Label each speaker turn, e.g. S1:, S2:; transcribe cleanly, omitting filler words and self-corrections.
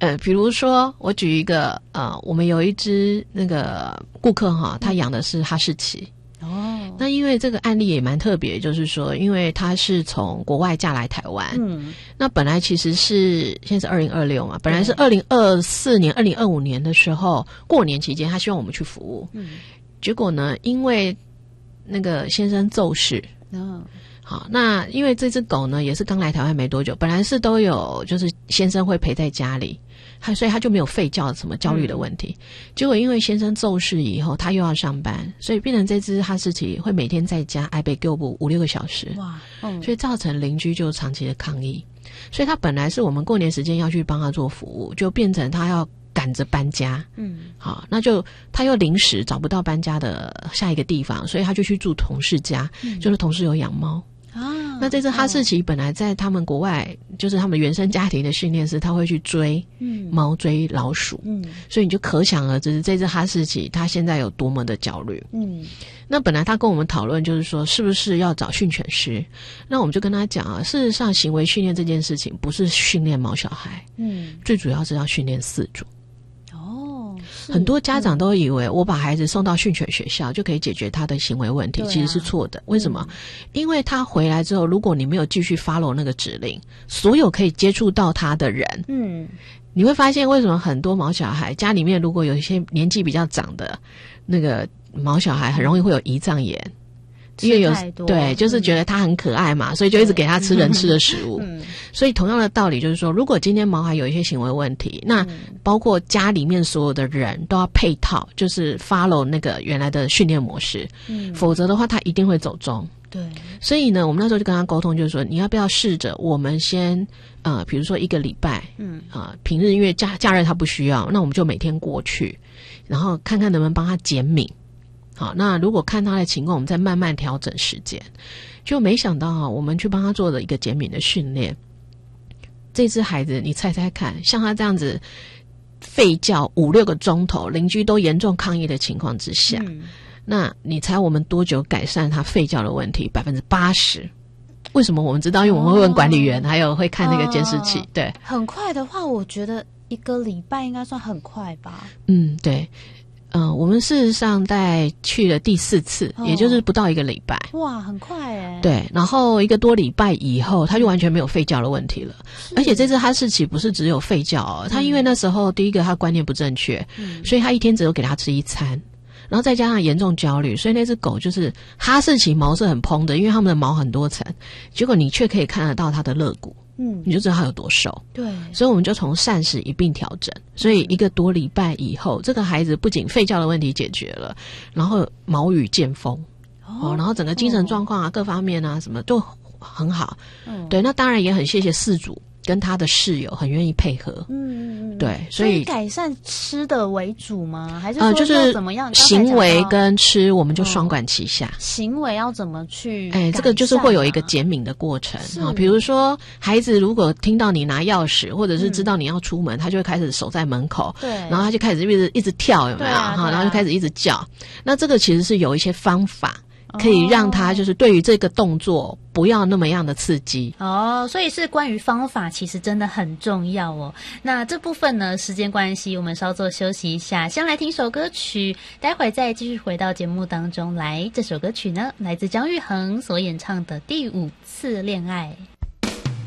S1: 比如说我举一个我们有一只那个顾客哈，他养的是哈士奇。那因为这个案例也蛮特别，就是说因为他是从国外嫁来台湾，那本来其实是现在是2026嘛，本来是2024年2025年的时候过年期间他希望我们去服务，结果呢因为那个先生骤逝，好，那因为这只狗呢也是刚来台湾没多久，本来是都有就是先生会陪在家里，所以他就没有吠叫什么焦虑的问题，结果因为先生骤逝以后他又要上班，所以变成这只哈士奇会每天在家挨被丢捕5-6个小时，哇，所以造成邻居就长期的抗议，所以他本来是我们过年时间要去帮他做服务，就变成他要赶着搬家，好，那就他又临时找不到搬家的下一个地方，所以他就去住同事家，就是同事有养猫。那这只哈士奇本来在他们国外就是他们原生家庭的训练是他会去追猫追老鼠，所以你就可想而知这只哈士奇它现在有多么的焦虑。那本来他跟我们讨论就是说是不是要找训犬师，那我们就跟他讲事实上行为训练这件事情不是训练毛小孩，最主要是要训练饲主。很多家长都以为我把孩子送到训犬学校就可以解决他的行为问题，其实是错的。为什么？因为他回来之后，如果你没有继续 follow 那个指令，所有可以接触到他的人，你会发现为什么很多毛小孩家里面如果有一些年纪比较长的那个毛小孩，很容易会有胰脏炎。因为对，就是觉得他很可爱嘛，所以就一直给他吃人吃的食物。所以同样的道理就是说，如果今天毛孩有一些行为问题，那包括家里面所有的人都要配套，就是 follow 那个原来的训练模式，否则的话他一定会走中。对，所以呢我们那时候就跟他沟通，就是说你要不要试着我们先比如说1个礼拜，平日因为假日他不需要，那我们就每天过去，然后看看能不能帮他减敏。好，那如果看他的情况我们再慢慢调整时间。就没想到我们去帮他做了一个减敏的训练，这只孩子你猜猜看，像他这样子吠叫5-6个钟头，邻居都严重抗议的情况之下，那你猜我们多久改善他吠叫的问题？80%。为什么我们知道？因为我们会问管理员，还有会看那个监视器。对，
S2: 很快的话我觉得1个礼拜应该算很快吧。
S1: 对，我们事实上在去了第4次，也就是不到1个礼拜。
S2: 哇，很快耶。对，
S1: 然后1个多礼拜以后他就完全没有吠叫的问题了。而且这只哈士奇不是只有吠叫他因为那时候第一个他观念不正确，所以他一天只有给他吃1餐，然后再加上严重焦虑，所以那只狗就是哈士奇毛是很蓬的，因为它们的毛很多层，结果你却可以看得到它的肋骨，你就知道它有多瘦。对，所以我们就从膳食一并调整，所以1个多礼拜以后，这个孩子不仅吠叫的问题解决了，然后毛羽渐丰，然后整个精神状况啊各方面啊什么都很好。对，那当然也很谢谢饲主跟他的室友很愿意配合。对，所以
S2: 改善吃的为主吗？还是说
S1: 就是
S2: 怎么样？
S1: 行为跟吃我们就双管齐下。
S2: 行为要怎么去？
S1: 这个就是会有一个减敏的过程比如说孩子如果听到你拿钥匙，或者是知道你要出门，他就会开始守在门口，对，然后他就开始一直跳，有没有？然后就开始一直叫。那这个其实是有一些方法可以让他就是对于这个动作不要那么样的刺激
S2: 所以是关于方法其实真的很重要哦。那这部分呢时间关系我们稍作休息一下，先来听首歌曲，待会再继续回到节目当中来。这首歌曲呢来自姜育恒所演唱的《第5次恋爱》。